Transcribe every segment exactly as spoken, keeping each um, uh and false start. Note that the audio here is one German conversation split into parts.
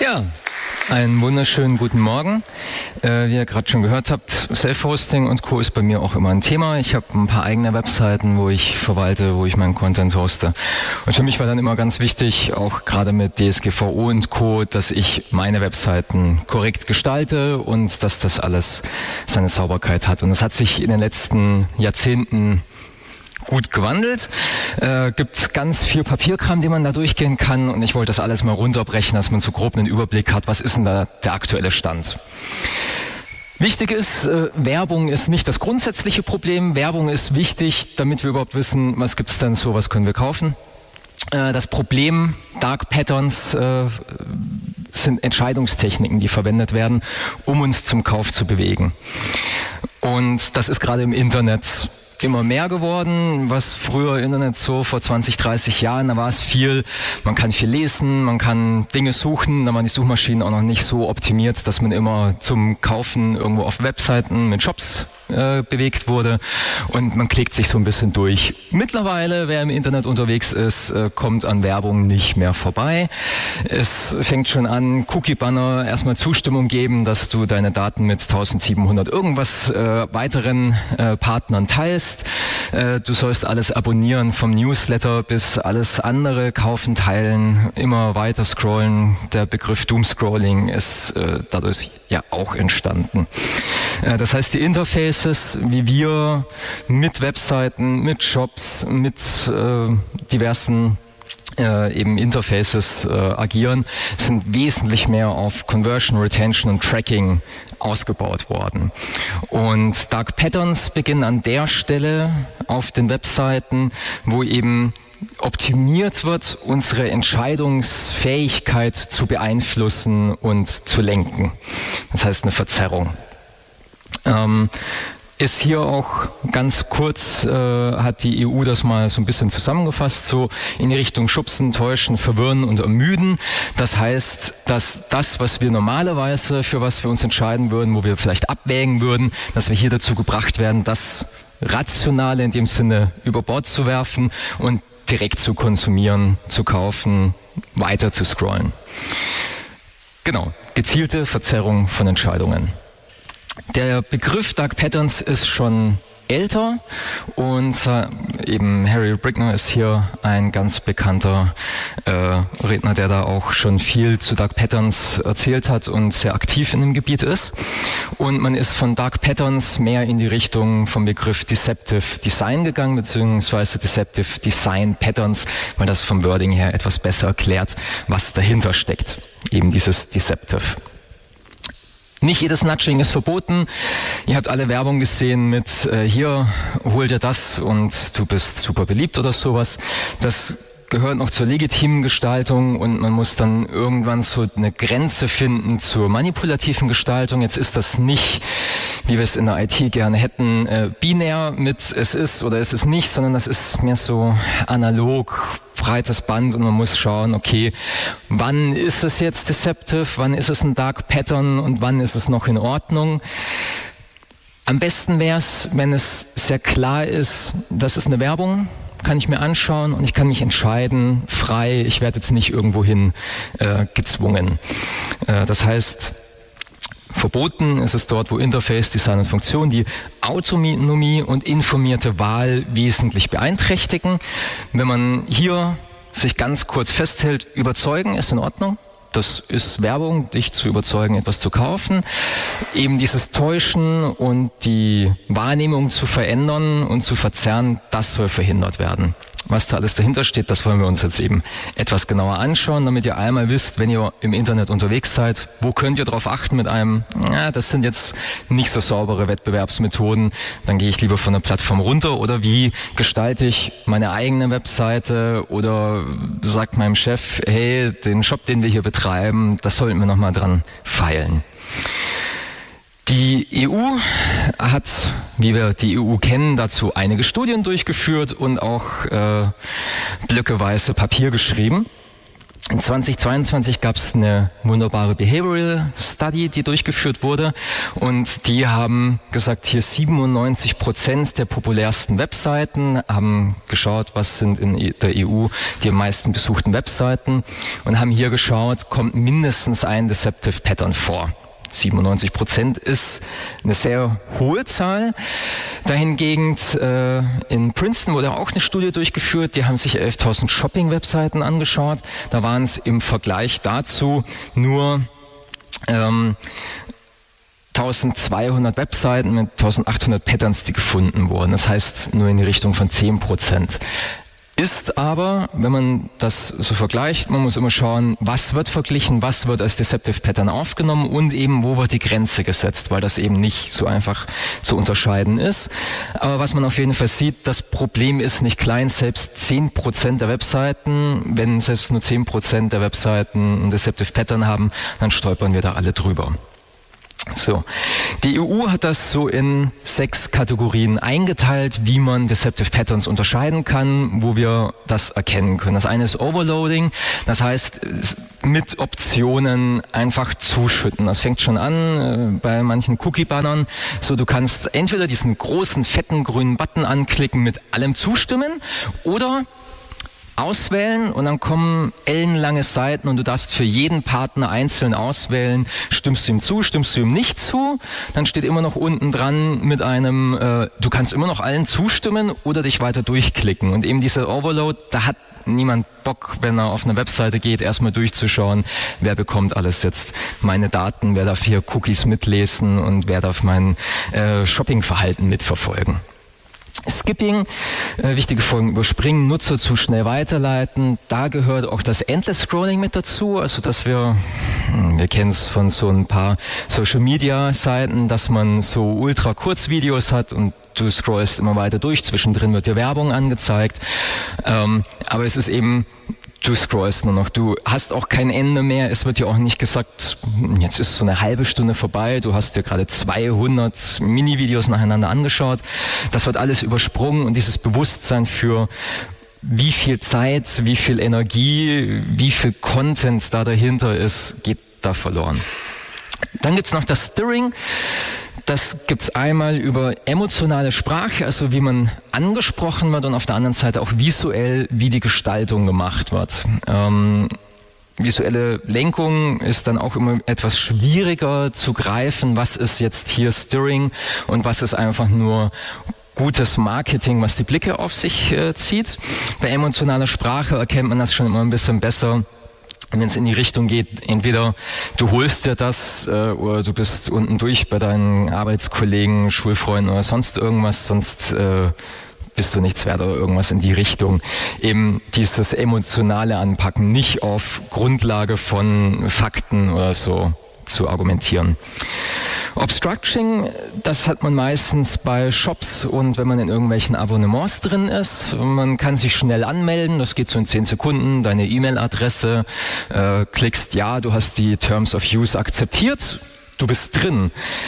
Ja, einen wunderschönen guten Morgen. Äh, wie ihr gerade schon gehört habt, Self-Hosting und Co. ist bei mir auch immer ein Thema. Ich habe ein paar eigene Webseiten, wo ich verwalte, wo ich meinen Content hoste. Und für mich war dann immer ganz wichtig, auch gerade mit D S G V O und Co., dass ich meine Webseiten korrekt gestalte und dass das alles seine Sauberkeit hat. Und das hat sich in den letzten Jahrzehnten gut gewandelt. Äh, gibt ganz viel Papierkram, den man da durchgehen kann, und ich wollte das alles mal runterbrechen, dass man so grob einen Überblick hat, was ist denn da der aktuelle Stand. Wichtig ist, äh, Werbung ist nicht das grundsätzliche Problem. Werbung ist wichtig, damit wir überhaupt wissen, was gibt es denn so, was können wir kaufen. Äh, das Problem Dark Patterns äh, sind Entscheidungstechniken, die verwendet werden, um uns zum Kauf zu bewegen. Und das ist gerade im Internet immer mehr geworden, was früher Internet so vor zwanzig, dreißig Jahren, da war es viel, man kann viel lesen, man kann Dinge suchen, da waren die Suchmaschinen auch noch nicht so optimiert, dass man immer zum Kaufen irgendwo auf Webseiten mit Shops äh, bewegt wurde, und man klickt sich so ein bisschen durch. Mittlerweile, wer im Internet unterwegs ist, äh, kommt an Werbung nicht mehr vorbei. Es fängt schon an, Cookie-Banner, erstmal Zustimmung geben, dass du deine Daten mit eintausendsiebenhundert irgendwas äh, weiteren äh, Partnern teilst. Du sollst alles abonnieren, vom Newsletter bis alles andere kaufen, teilen, immer weiter scrollen. Der Begriff Doomscrolling ist äh, dadurch ja auch entstanden. Äh, das heißt, die Interfaces, wie wir mit Webseiten, mit Shops, mit äh, diversen Äh, eben Interfaces äh, agieren, sind wesentlich mehr auf Conversion, Retention und Tracking ausgebaut worden. Und Dark Patterns beginnen an der Stelle auf den Webseiten, wo eben optimiert wird, unsere Entscheidungsfähigkeit zu beeinflussen und zu lenken. Das heißt eine Verzerrung. Ähm, Ist hier auch ganz kurz, äh, hat die E U das mal so ein bisschen zusammengefasst, so in die Richtung schubsen, täuschen, verwirren und ermüden. Das heißt, dass das, was wir normalerweise, für was wir uns entscheiden würden, wo wir vielleicht abwägen würden, dass wir hier dazu gebracht werden, das Rationale in dem Sinne über Bord zu werfen und direkt zu konsumieren, zu kaufen, weiter zu scrollen. Genau, gezielte Verzerrung von Entscheidungen. Der Begriff Dark Patterns ist schon älter, und äh, eben Harry Brigner ist hier ein ganz bekannter äh, Redner, der da auch schon viel zu Dark Patterns erzählt hat und sehr aktiv in dem Gebiet ist. Und man ist von Dark Patterns mehr in die Richtung vom Begriff Deceptive Design gegangen, beziehungsweise Deceptive Design Patterns, weil das vom Wording her etwas besser erklärt, was dahinter steckt. Eben dieses Deceptive. Nicht jedes Nudging ist verboten. Ihr habt alle Werbung gesehen mit äh, hier, hol dir das und du bist super beliebt oder sowas. Das gehört noch zur legitimen Gestaltung, und man muss dann irgendwann so eine Grenze finden zur manipulativen Gestaltung. Jetzt ist das nicht, wie wir es in der I T gerne hätten, äh, binär mit es ist oder es ist nicht, sondern das ist mehr so analog, breites Band, und man muss schauen, okay, wann ist es jetzt deceptive, wann ist es ein Dark Pattern und wann ist es noch in Ordnung. Am besten wäre es, wenn es sehr klar ist, das ist eine Werbung, kann ich mir anschauen und ich kann mich entscheiden, frei, ich werde jetzt nicht irgendwohin äh, gezwungen. Äh, das heißt, verboten ist es dort, wo Interface, Design und Funktion die Autonomie und informierte Wahl wesentlich beeinträchtigen. Wenn man hier sich ganz kurz festhält, überzeugen ist in Ordnung. Das ist Werbung, dich zu überzeugen, etwas zu kaufen. Eben dieses Täuschen und die Wahrnehmung zu verändern und zu verzerren, das soll verhindert werden. Was da alles dahinter steht, das wollen wir uns jetzt eben etwas genauer anschauen, damit ihr einmal wisst, wenn ihr im Internet unterwegs seid, wo könnt ihr darauf achten mit einem, ja, das sind jetzt nicht so saubere Wettbewerbsmethoden, dann gehe ich lieber von der Plattform runter, oder wie gestalte ich meine eigene Webseite, oder sagt meinem Chef, hey, den Shop, den wir hier betreiben, das sollten wir nochmal dran feilen. Die E U hat, wie wir die E U kennen, dazu einige Studien durchgeführt und auch äh, blöckeweise Papier geschrieben. In zweitausendzweiundzwanzig gab es eine wunderbare Behavioral Study, die durchgeführt wurde, und die haben gesagt, hier siebenundneunzig Prozent der populärsten Webseiten, haben geschaut, was sind in der E U die am meisten besuchten Webseiten, und haben hier geschaut, kommt mindestens ein Deceptive Pattern vor. siebenundneunzig Prozent ist eine sehr hohe Zahl. Dahingegen äh, in Princeton wurde auch eine Studie durchgeführt, die haben sich elftausend Shopping-Webseiten angeschaut. Da waren es im Vergleich dazu nur ähm, eintausendzweihundert Webseiten mit eintausendachthundert Patterns, die gefunden wurden. Das heißt nur in die Richtung von zehn Prozent. Ist aber, wenn man das so vergleicht, man muss immer schauen, was wird verglichen, was wird als Deceptive Pattern aufgenommen und eben, wo wird die Grenze gesetzt, weil das eben nicht so einfach zu unterscheiden ist. Aber was man auf jeden Fall sieht, das Problem ist nicht klein, selbst zehn Prozent der Webseiten, wenn selbst nur zehn Prozent der Webseiten ein Deceptive Pattern haben, dann stolpern wir da alle drüber. So, die E U hat das so in sechs Kategorien eingeteilt, wie man Deceptive Patterns unterscheiden kann, wo wir das erkennen können. Das eine ist Overloading, das heißt mit Optionen einfach zuschütten. Das fängt schon an äh, bei manchen Cookie-Bannern. So, du kannst entweder diesen großen, fetten, grünen Button anklicken mit allem zustimmen oder auswählen, und dann kommen ellenlange Seiten und du darfst für jeden Partner einzeln auswählen, stimmst du ihm zu, stimmst du ihm nicht zu, dann steht immer noch unten dran mit einem, äh, du kannst immer noch allen zustimmen oder dich weiter durchklicken, und eben dieser Overload, da hat niemand Bock, wenn er auf eine Webseite geht, erstmal durchzuschauen, wer bekommt alles jetzt meine Daten, wer darf hier Cookies mitlesen und wer darf mein äh, Shoppingverhalten mitverfolgen. Skipping, äh, wichtige Folgen überspringen, Nutzer zu schnell weiterleiten. Da gehört auch das Endless Scrolling mit dazu, also dass wir, wir kennen es von so ein paar Social Media Seiten, dass man so ultra Kurzvideos hat und du scrollst immer weiter durch, zwischendrin wird dir Werbung angezeigt, ähm, aber es ist eben, du scrollst nur noch, du hast auch kein Ende mehr, es wird dir auch nicht gesagt, jetzt ist so eine halbe Stunde vorbei, du hast dir gerade zweihundert Mini-Videos nacheinander angeschaut, das wird alles übersprungen, und dieses Bewusstsein für wie viel Zeit, wie viel Energie, wie viel Content da dahinter ist, geht da verloren. Dann gibt's noch das Stirring. Das gibt's einmal über emotionale Sprache, also wie man angesprochen wird, und auf der anderen Seite auch visuell, wie die Gestaltung gemacht wird. Ähm, visuelle Lenkung ist dann auch immer etwas schwieriger zu greifen, was ist jetzt hier Stirring und was ist einfach nur gutes Marketing, was die Blicke auf sich äh, zieht. Bei emotionaler Sprache erkennt man das schon immer ein bisschen besser, wenn es in die Richtung geht, entweder du holst dir das äh, oder du bist unten durch bei deinen Arbeitskollegen, Schulfreunden oder sonst irgendwas, sonst äh, bist du nichts wert oder irgendwas in die Richtung. Eben dieses emotionale Anpacken, nicht auf Grundlage von Fakten oder so zu argumentieren. Obstructing, das hat man meistens bei Shops und wenn man in irgendwelchen Abonnements drin ist. Man kann sich schnell anmelden, das geht so in zehn Sekunden, deine E-Mail-Adresse, äh, klickst ja, du hast die Terms of Use akzeptiert, du bist drin.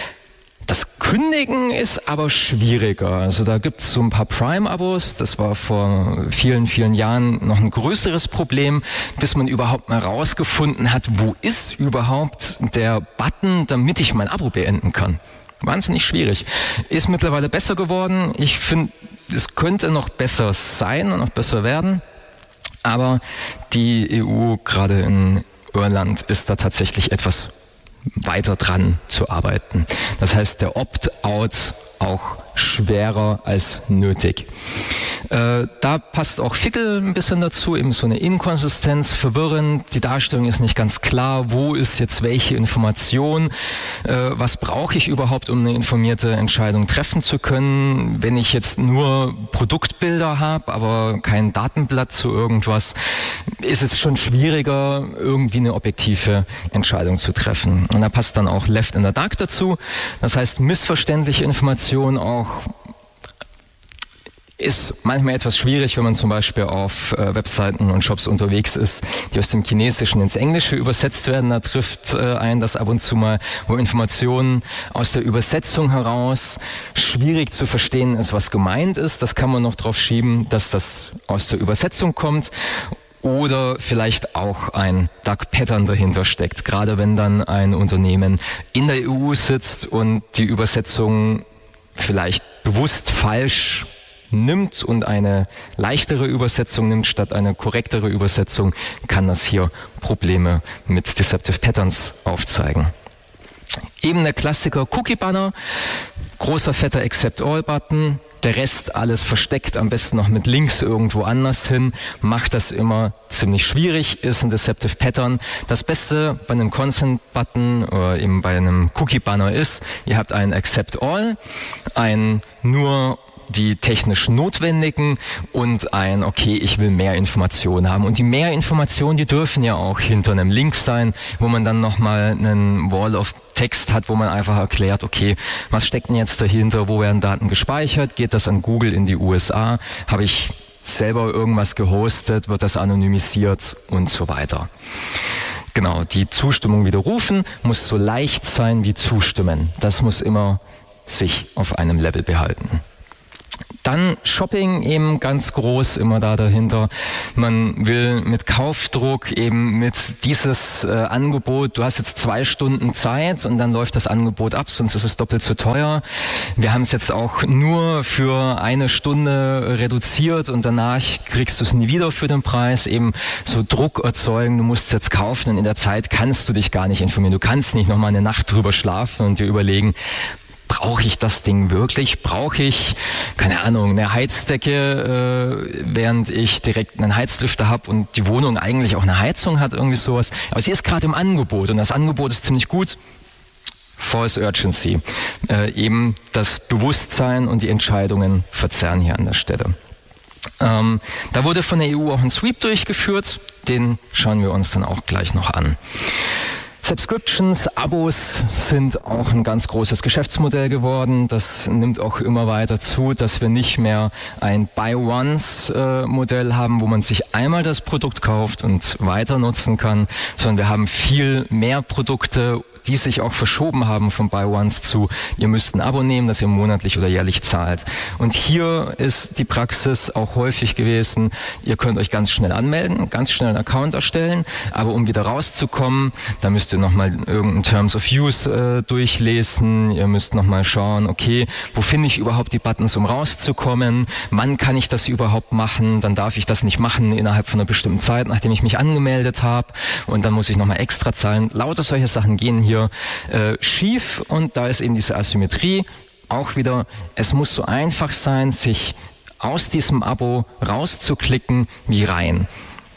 Das Kündigen ist aber schwieriger. Also da gibt es so ein paar Prime-Abos. Das war vor vielen, vielen Jahren noch ein größeres Problem, bis man überhaupt mal rausgefunden hat, wo ist überhaupt der Button, damit ich mein Abo beenden kann. Wahnsinnig schwierig. Ist mittlerweile besser geworden. Ich finde, es könnte noch besser sein und noch besser werden. Aber die E U, gerade in Irland, ist da tatsächlich etwas weiter dran zu arbeiten. Das heißt, der Opt-out auch schwerer als nötig. Äh, da passt auch Fickel ein bisschen dazu, eben so eine Inkonsistenz, verwirrend, die Darstellung ist nicht ganz klar, wo ist jetzt welche Information, äh, was brauche ich überhaupt, um eine informierte Entscheidung treffen zu können. Wenn ich jetzt nur Produktbilder habe, aber kein Datenblatt zu irgendwas, ist es schon schwieriger, irgendwie eine objektive Entscheidung zu treffen. Und da passt dann auch Left in the Dark dazu, das heißt missverständliche Informationen auch ist manchmal etwas schwierig, wenn man zum Beispiel auf äh, Webseiten und Shops unterwegs ist, die aus dem Chinesischen ins Englische übersetzt werden. Da trifft äh, ein das ab und zu mal, wo Informationen aus der Übersetzung heraus schwierig zu verstehen ist, was gemeint ist. Das kann man noch drauf schieben, dass das aus der Übersetzung kommt. oder vielleicht auch ein Dark Pattern dahinter steckt. Gerade wenn dann ein Unternehmen in der E U sitzt und die Übersetzung vielleicht bewusst falsch nimmt und eine leichtere Übersetzung nimmt statt eine korrektere Übersetzung, kann das hier Probleme mit Deceptive Patterns aufzeigen. Eben der Klassiker Cookie-Banner, großer fetter Accept-All-Button, der Rest alles versteckt, am besten noch mit Links irgendwo anders hin, macht das immer ziemlich schwierig, ist ein Deceptive Pattern. Das Beste bei einem Consent-Button oder eben bei einem Cookie-Banner ist, ihr habt einen Accept-All, ein nur die technisch notwendigen und ein, okay, ich will mehr Informationen haben. Und die mehr Informationen, die dürfen ja auch hinter einem Link sein, wo man dann nochmal einen Wall of Text hat, wo man einfach erklärt, okay, was steckt denn jetzt dahinter, wo werden Daten gespeichert, geht das an Google in die U S A, habe ich selber irgendwas gehostet, wird das anonymisiert und so weiter. Genau, die Zustimmung widerrufen muss so leicht sein wie zustimmen. Das muss immer sich auf einem Level behalten. Dann Shopping eben ganz groß immer da dahinter. Man will mit Kaufdruck eben mit dieses äh, Angebot, du hast jetzt zwei Stunden Zeit und dann läuft das Angebot ab, sonst ist es doppelt so teuer. Wir haben es jetzt auch nur für eine Stunde reduziert und danach kriegst du es nie wieder für den Preis. Eben so Druck erzeugen, du musst es jetzt kaufen und in der Zeit kannst du dich gar nicht informieren. Du kannst nicht nochmal eine Nacht drüber schlafen und dir überlegen, brauche ich das Ding wirklich? Brauche ich, keine Ahnung, eine Heizdecke, äh, während ich direkt einen Heizlüfter habe und die Wohnung eigentlich auch eine Heizung hat, irgendwie sowas. Aber sie ist gerade im Angebot und das Angebot ist ziemlich gut. False Urgency. Äh, eben das Bewusstsein und die Entscheidungen verzerren hier an der Stelle. Ähm, da wurde von der E U auch ein Sweep durchgeführt. Den schauen wir uns dann auch gleich noch an. Subscriptions, Abos sind auch ein ganz großes Geschäftsmodell geworden. Das nimmt auch immer weiter zu, dass wir nicht mehr ein Buy-Once-Modell haben, wo man sich einmal das Produkt kauft und weiter nutzen kann, sondern wir haben viel mehr Produkte, die sich auch verschoben haben von Buy-Once zu, ihr müsst ein Abo nehmen, das ihr monatlich oder jährlich zahlt. Und hier ist die Praxis auch häufig gewesen, ihr könnt euch ganz schnell anmelden, ganz schnell einen Account erstellen, aber um wieder rauszukommen, da müsst ihr nochmal irgendein Terms of Use äh, durchlesen, ihr müsst nochmal schauen, okay, wo finde ich überhaupt die Buttons, um rauszukommen, wann kann ich das überhaupt machen, dann darf ich das nicht machen innerhalb von einer bestimmten Zeit, nachdem ich mich angemeldet habe und dann muss ich nochmal extra zahlen. Lauter solche Sachen gehen hier Äh, schief und da ist eben diese Asymmetrie auch wieder, es muss so einfach sein, sich aus diesem Abo rauszuklicken wie rein.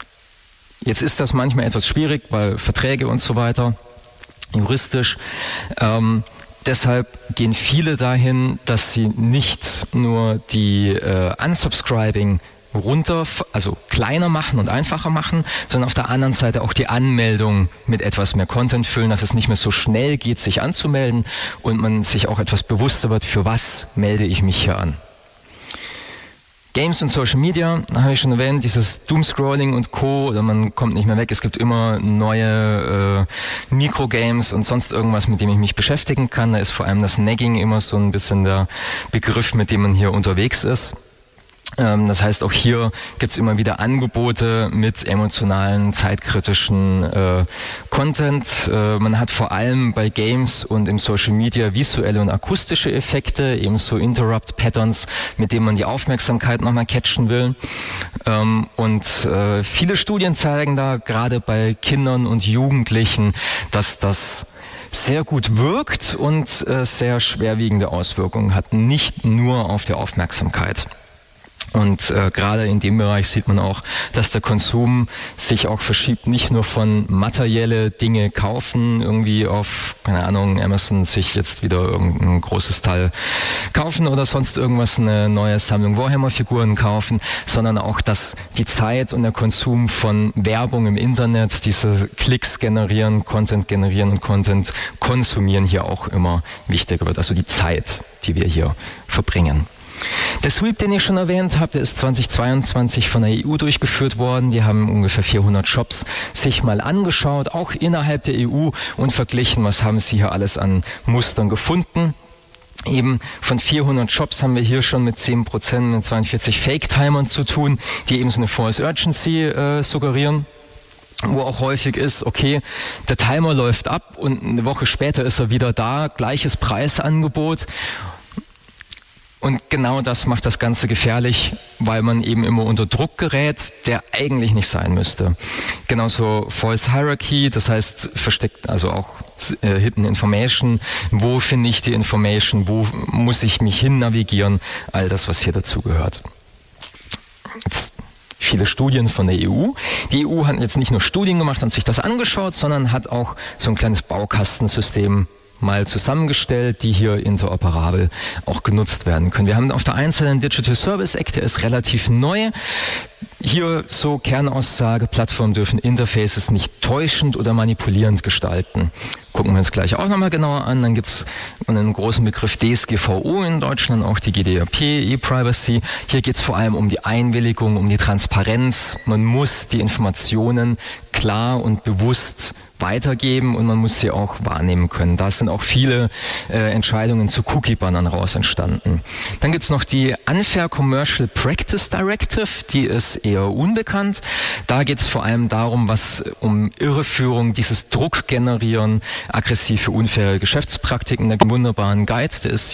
Jetzt ist das manchmal etwas schwierig, weil Verträge und so weiter, juristisch, ähm, deshalb gehen viele dahin, dass sie nicht nur die äh, Unsubscribing runter, also kleiner machen und einfacher machen, sondern auf der anderen Seite auch die Anmeldung mit etwas mehr Content füllen, dass es nicht mehr so schnell geht, sich anzumelden und man sich auch etwas bewusster wird, für was melde ich mich hier an. Games und Social Media, habe ich schon erwähnt, dieses Doomscrolling und Co. oder man kommt nicht mehr weg, es gibt immer neue äh, Mikrogames und sonst irgendwas, mit dem ich mich beschäftigen kann. Da ist vor allem das Nagging immer so ein bisschen der Begriff, mit dem man hier unterwegs ist. Das heißt, auch hier gibt es immer wieder Angebote mit emotionalen, zeitkritischen äh, Content. Äh, man hat vor allem bei Games und im Social Media visuelle und akustische Effekte, ebenso Interrupt-Patterns, mit denen man die Aufmerksamkeit nochmal catchen will. Ähm, und äh, viele Studien zeigen da, gerade bei Kindern und Jugendlichen, dass das sehr gut wirkt und äh, sehr schwerwiegende Auswirkungen hat, nicht nur auf die Aufmerksamkeit. Und äh, gerade in dem Bereich sieht man auch, dass der Konsum sich auch verschiebt, nicht nur von materielle Dinge kaufen, irgendwie auf, keine Ahnung, Amazon sich jetzt wieder irgendein großes Teil kaufen oder sonst irgendwas, eine neue Sammlung Warhammer-Figuren kaufen, sondern auch, dass die Zeit und der Konsum von Werbung im Internet, diese Klicks generieren, Content generieren und Content konsumieren hier auch immer wichtiger wird. Also die Zeit, die wir hier verbringen. Der Sweep, den ich schon erwähnt habe, der ist zweitausendzweiundzwanzig von der E U durchgeführt worden. Die haben ungefähr vierhundert Shops sich mal angeschaut, auch innerhalb der E U und verglichen, was haben sie hier alles an Mustern gefunden. Eben von vierhundert Jobs haben wir hier schon mit zehn Prozent, mit zweiundvierzig Fake-Timern zu tun, die eben so eine False Urgency äh, suggerieren. Wo auch häufig ist, okay, der Timer läuft ab und eine Woche später ist er wieder da, gleiches Preisangebot. Und genau das macht das Ganze gefährlich, weil man eben immer unter Druck gerät, der eigentlich nicht sein müsste. Genauso False Hierarchy, das heißt versteckt, also auch äh, Hidden Information. Wo finde ich die Information? Wo muss ich mich hin navigieren? All das, was hier dazu gehört. Jetzt viele Studien von der E U. Die E U hat jetzt nicht nur Studien gemacht und sich das angeschaut, sondern hat auch so ein kleines Baukastensystem mal zusammengestellt, die hier interoperabel auch genutzt werden können. Wir haben auf der einen Seite den Digital Service Act, der ist relativ neu. Hier so Kernaussage, Plattformen dürfen Interfaces nicht täuschend oder manipulierend gestalten. Gucken wir uns gleich auch nochmal genauer an. Dann gibt es einen großen Begriff D S G V O in Deutschland, auch die G D P, E-Privacy. Hier geht es vor allem um die Einwilligung, um die Transparenz. Man muss die Informationen klar und bewusst weitergeben und man muss sie auch wahrnehmen können. Da sind auch viele äh, Entscheidungen zu Cookie-Bannern raus entstanden. Dann gibt es noch die Unfair Commercial Practice Directive, die ist eher unbekannt. Da geht es vor allem darum, was um Irreführung, dieses Druck generieren, aggressive, unfaire Geschäftspraktiken, einen wunderbaren Guide, der ist